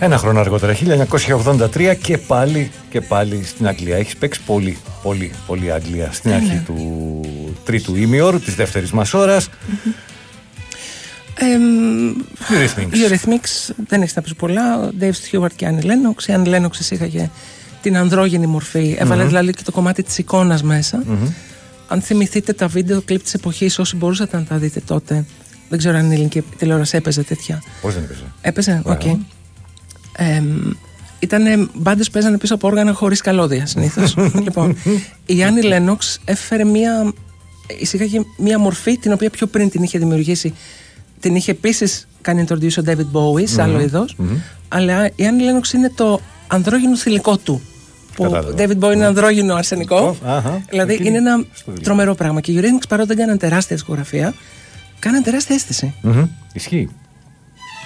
Ένα χρόνο αργότερα, 1983, και πάλι στην Αγγλία. Έχεις παίξει πολύ Αγγλία στην αρχή του τρίτου ημιώρου, της δεύτερης μας ώρας. Eurythmics, δεν έχεις να πεις πολλά. Ο Dave Stewart και Annie Lennox. Η Annie Lennox εισήγαγε την ανδρόγυνη μορφή. Έβαλε δηλαδή και το κομμάτι της εικόνας μέσα. Αν θυμηθείτε τα βίντεο κλιπ της εποχής, όσοι μπορούσατε να τα δείτε τότε, δεν ξέρω αν η ελληνική τηλεόραση έπαιζε τέτοια. Πώς δεν έπαιζε? Έπαιζε, οκ. Ήτανε μπάντες που παίζανε πίσω από όργανα χωρίς καλώδια συνήθως. Λοιπόν, η Annie Lennox έφερε εισήγαγε μία μορφή την οποία πιο πριν την είχε δημιουργήσει. Την είχε επίσης κάνει introduce ο David Bowie σε άλλο είδος. Αλλά η Annie Lennox είναι το ανδρόγυνο θηλυκό του. Που ο David Bowie είναι ανδρόγυνο αρσενικό. Δηλαδή είναι ένα τρομερό πράγμα. Και οι Eurythmics, παρότι δεν κάναν τεράστια δισκογραφία, κάναν τεράστια αίσθηση. Ισχύει.